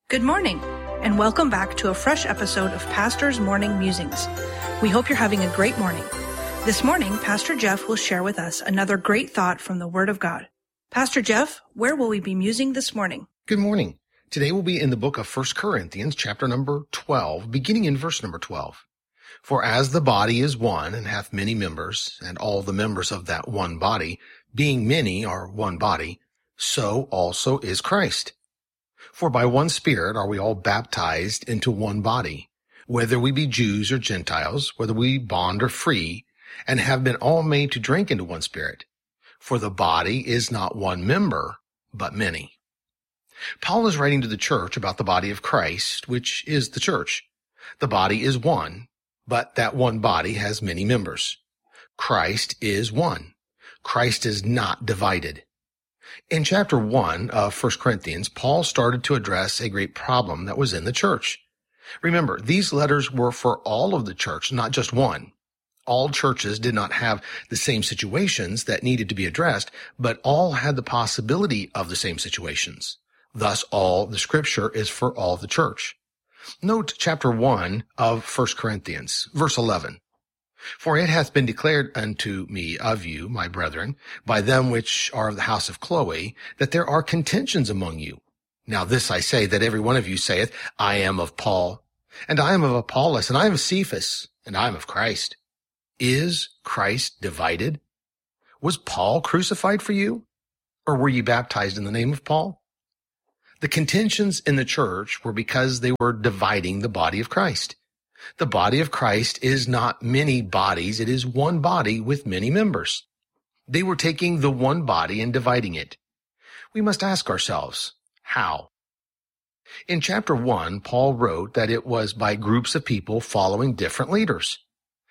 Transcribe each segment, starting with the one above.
Good morning, and welcome back to a fresh episode of Pastor's Morning Musings. We hope you're having a great morning. This morning, Pastor Jeff will share with us another great thought from the Word of God. Pastor Jeff, where will we be musing this morning? Good morning. Today we'll be in the book of 1 Corinthians, chapter number 12, beginning in verse number 12. For as the body is one and hath many members, and all the members of that one body, being many, are one body, so also is Christ. For by one Spirit are we all baptized into one body, whether we be Jews or Gentiles, whether we bond or free, and have been all made to drink into one Spirit. For the body is not one member, but many. Paul is writing to the church about the body of Christ, which is the church. The body is one, but that one body has many members. Christ is one. Christ is not divided. In chapter 1 of 1 Corinthians, Paul started to address a great problem that was in the church. Remember, these letters were for all of the church, not just one. All churches did not have the same situations that needed to be addressed, but all had the possibility of the same situations. Thus, all the scripture is for all the church. Note chapter 1 of 1 Corinthians, verse 11. For it hath been declared unto me of you, my brethren, by them which are of the house of Chloe, that there are contentions among you. Now this I say, that every one of you saith, I am of Paul, and I am of Apollos, and I am of Cephas, and I am of Christ. Is Christ divided? Was Paul crucified for you? Or were you baptized in the name of Paul? The contentions in the church were because they were dividing the body of Christ. The body of Christ is not many bodies. It is one body with many members. They were taking the one body and dividing it. We must ask ourselves, how? In chapter 1, Paul wrote that it was by groups of people following different leaders.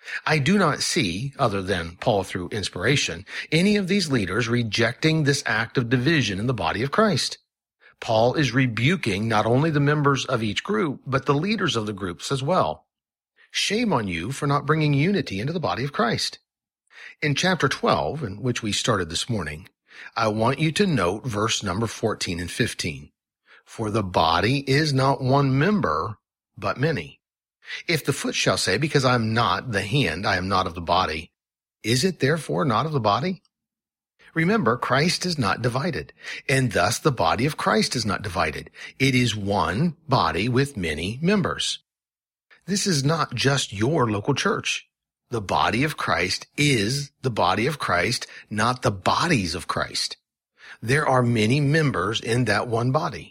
I do not see, other than Paul through inspiration, any of these leaders rejecting this act of division in the body of Christ. Paul is rebuking not only the members of each group, but the leaders of the groups as well. Shame on you for not bringing unity into the body of Christ. In chapter 12, in which we started this morning, I want you to note verse number 14 and 15. For the body is not one member, but many. If the foot shall say, because I am not the hand, I am not of the body, is it therefore not of the body? Remember, Christ is not divided, and thus the body of Christ is not divided. It is one body with many members. This is not just your local church. The body of Christ is the body of Christ, not the bodies of Christ. There are many members in that one body.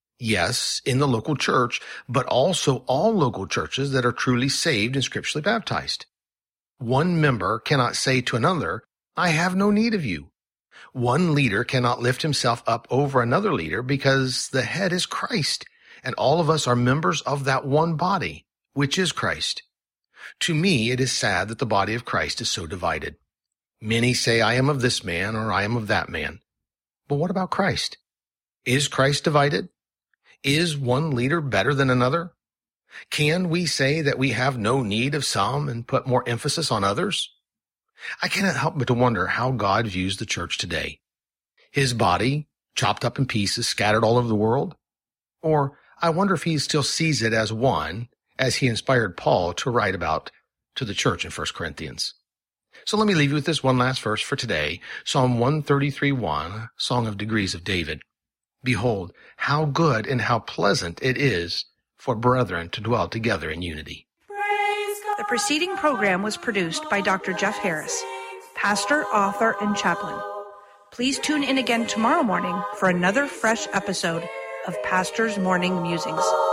Yes, in the local church, but also all local churches that are truly saved and scripturally baptized. One member cannot say to another, I have no need of you. One leader cannot lift himself up over another leader because the head is Christ, and all of us are members of that one body, which is Christ. To me, it is sad that the body of Christ is so divided. Many say, I am of this man, or I am of that man. But what about Christ? Is Christ divided? Is one leader better than another? Can we say that we have no need of some and put more emphasis on others? I cannot help but to wonder how God views the church today. His body, chopped up in pieces, scattered all over the world? Or I wonder if he still sees it as one, as he inspired Paul to write about to the church in 1 Corinthians. So let me leave you with this one last verse for today, Psalm 133:1, Song of Degrees of David. Behold, how good and how pleasant it is for brethren to dwell together in unity. The preceding program was produced by Dr. Jeff Harris, pastor, author, and chaplain. Please tune in again tomorrow morning for another fresh episode of Pastor's Morning Musings.